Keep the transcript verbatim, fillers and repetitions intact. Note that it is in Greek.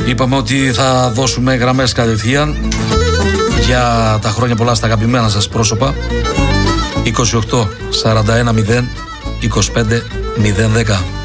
Είπαμε ότι θα δώσουμε γραμμές κατευθείαν για τα χρόνια πολλά στα αγαπημένα σας πρόσωπα. Είκοσι οκτώ σαράντα ένα μηδέν είκοσι πέντε μηδέν δέκα.